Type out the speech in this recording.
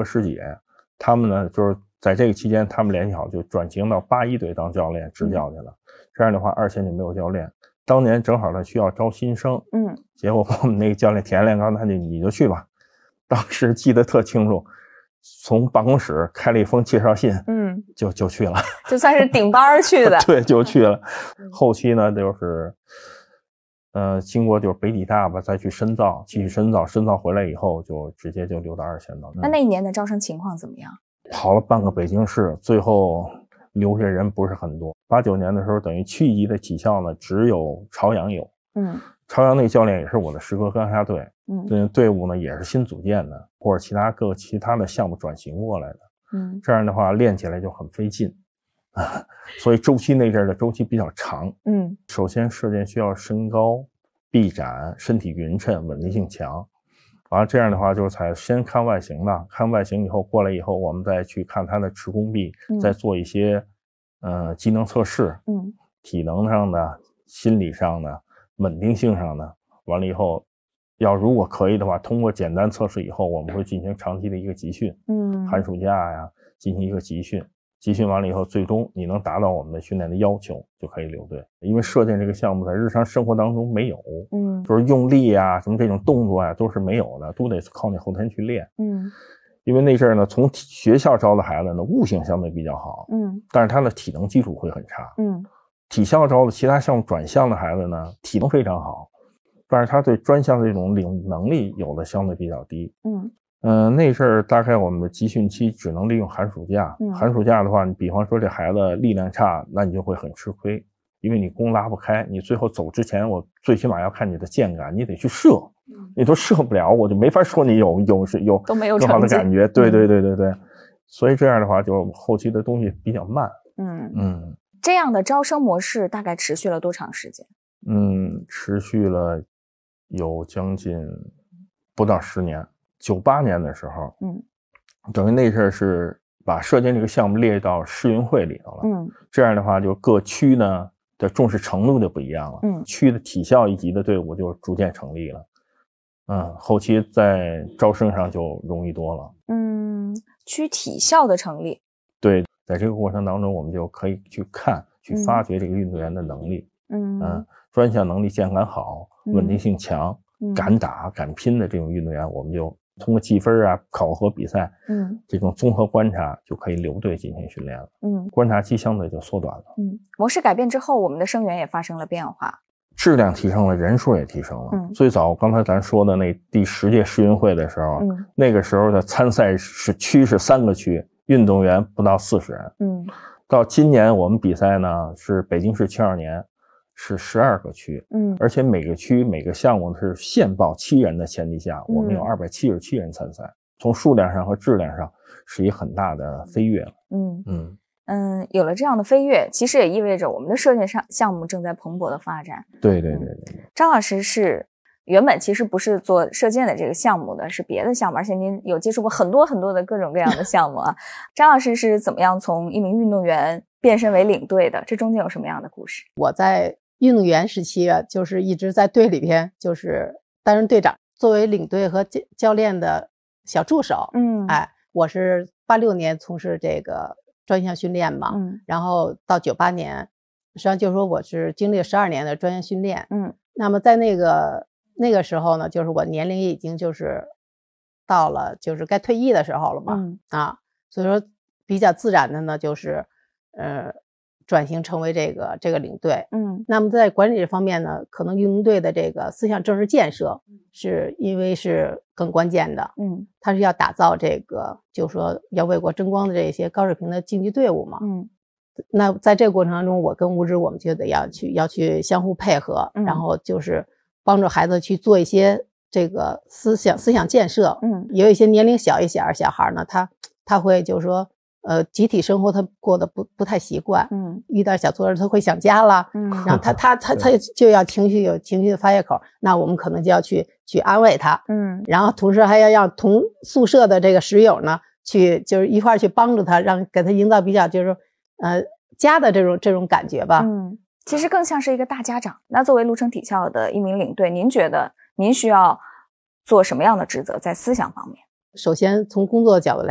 哥师姐，他们呢就是在这个期间，他们联系好就转型到81队当教练执教去了。这样的话，2线就没有教练。当年正好他需要招新生，结果我们那个教练田连刚他就你就去吧。当时记得特清楚，从办公室开了一封介绍信，就去了， 就算是顶班去的。 对，就去了。后期呢，就是经过就是北体大吧，再去深造，继续深造回来以后，就直接就留到2线了。 那一年的招生情况怎么样？ 跑了半个北京市，最后留下人不是很多。89年的时候，等于区一级的体校呢，只有朝阳有。朝阳那个教练也是我的师哥钢下队，队伍呢也是新组建的，或者其他的项目转型过来的。这样的话练起来就很费劲所以周期那阵的周期比较长。首先射箭需要身高、臂展、身体匀称、稳定性强。完了这样的话就是先看外形的，看外形以后过来以后，我们再去看他的持弓臂，再做一些机能测试，体能上的、心理上的、稳定性上的。完了以后，如果可以的话，通过简单测试以后，我们会进行长期的一个集训，寒暑假呀进行一个集训。集训完了以后，最终你能达到我们的训练的要求，就可以留队。因为射箭这个项目在日常生活当中没有，就是用力啊，什么这种动作啊，都是没有的，都得靠你后天去练。因为那阵儿呢，从学校招的孩子呢，悟性相对比较好，但是他的体能基础会很差。体校招的其他项目转向的孩子呢，体能非常好，但是他对专项的这种领悟能力有的相对比较低。那阵儿大概我们的集训期只能利用寒暑假。寒暑假的话，你比方说这孩子力量差，那你就会很吃亏，因为你弓拉不开，你最后走之前，我最起码要看你的箭感，你得去射，你都射不了，我就没法说你有都没有更好的感觉。对，所以这样的话，就后期的东西比较慢。 这样的招生模式大概持续了多长时间？ 持续了有将近不到10年。98年的时候，等于那阵儿是把射箭这个项目列到市运会里头了。这样的话，就各区呢的重视程度就不一样了。区的体校一级的队伍就逐渐成立了。后期在招生上就容易多了。 区体校的成立， 对，在这个过程当中，我们就可以去发掘这个运动员的能力。专项能力、箭感好、稳定性强、敢打敢拼的这种运动员，我们就通过计分啊、考核比赛，这种综合观察就可以留队进行训练了。观察期相对就缩短了。 模式改变之后，我们的生源也发生了变化， 质量提升了，人数也提升了。最早刚才咱说的那第10届世运会的时候，那个时候的参赛是3个区，运动员不到40人。到今年我们比赛呢是北京市青少年是12个区，而且每个区每个项目是限报7人的前提下，我们有277人参赛，从数量上和质量上是一个很大的飞跃了。 有了这样的飞跃，其实也意味着我们的射箭项目正在蓬勃的发展。 对。 张老师是原本其实不是做射箭的这个项目的，是别的项目，而且您有接触过很多的各种各样的项目啊。张老师是怎么样从一名运动员变身为领队的？这中间有什么样的故事？ 我在运动员时期啊，就是一直在队里边，就是担任队长，作为领队和教练的小助手。我是86年从事这个专项训练嘛，然后到98年，实际上就是说我是经历了12年的专项训练。那么在那个时候呢，就是我年龄已经就是到了就是该退役的时候了嘛。所以说比较自然的呢，就是转型成为这个领队。那么在管理这方面呢，可能运动队的这个思想政治建设是因为是更关键的。它是要打造这个就是说要为国争光的这些高水平的竞技队伍嘛。那在这个过程当中，我跟吴指我们就得要去相互配合，然后就是帮助孩子去做一些这个思想建设。也有一些年龄小一些的小孩呢，他会就是说集体生活他过得不太习惯。遇到小挫折他会想家了。然后他就要有情绪的发泄口，那我们可能就要去安慰他。然后同时还要让同宿舍的这个室友呢去就是一块去帮助他，给他营造比较就是家的这种感觉吧。 其实更像是一个大家长。那作为鹿城体校的一名领队，您觉得您需要做什么样的职责在思想方面？ 首先从工作的角度